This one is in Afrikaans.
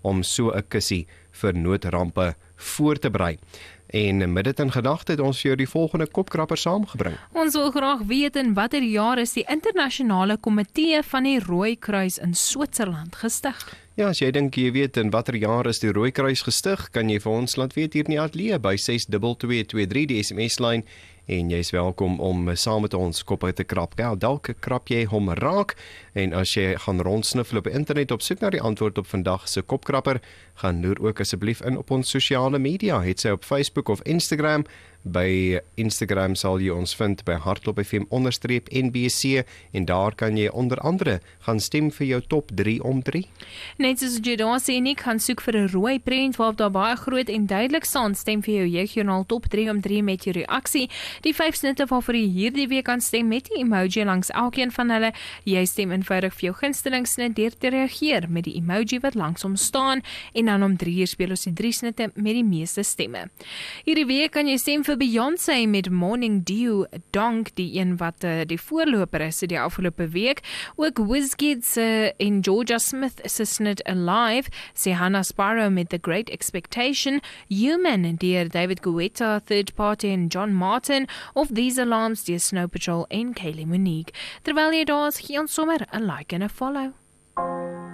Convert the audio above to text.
om so 'n kussie vir noodrampe voor te berei. En met dit in gedagte het ons vir jou die volgende kopkrapper saamgebring. Ons wil graag weet in watter jaar is die internasionale komitee van die Rooi Kruis in Switserland gestig? Ja, as jy dink jy weet in watter jaar is die Rooi Kruis gestig, kan jy vir ons laat weet hier in die ateljee by 62223 die SMS-lyn en jy is welkom om saam met ons kop uit te krap. Ja, dalk krap jy hom raak en as jy gaan rondsniffel op internet op soek na die antwoord op vandag se kopkrapper, gaan loer ook asseblief in op ons sosiale media, het sy op Facebook of Instagram. By Instagram sal jy ons vind by Hardloop FM_NBC en daar kan jy onder andere gaan stem vir jou top 3 om 3. Net soos jy daar sê, ek gaan soek vir 'n rooi prent waarop daar baie groot en duidelik staan stem vir jou jeugjoernaal top 3 om 3 met jou reaksie. Die 5 snitte waarvoor jy hierdie week kan stem met die emoji langs elkeen van hulle. Jy stem eenvoudig vir jou gunsteling snit deur te reageer met die emoji wat langs hom staan en dan om 3 uur speel ons die 3 snitte met die meeste stemme. Hierdie week kan jy stem vir Beyoncé met Morning Dew Donk, die een wat die voorloper is die afgelope week. Ook Wizkid en Georgia Smith se snit Alive, sê Hannah Sparrow met The Great Expectation, Human deur David Guetta, Third Party en John Martin, of These Alarms deur Snow Patrol en Kaylee Monique. Terwyl jy daar is, gee ons sommer 'n like en 'n follow.